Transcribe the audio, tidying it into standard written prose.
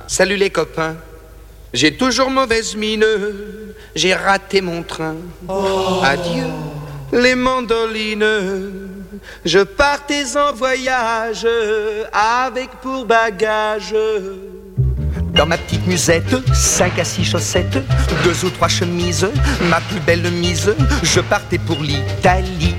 Salut les copains, j'ai toujours mauvaise mine, j'ai raté mon train. Adieu les mandolines, je partais en voyage avec pour bagage. Dans ma petite musette, 5 à 6 chaussettes, 2 ou 3 chemises, ma plus belle mise, je partais pour l'Italie.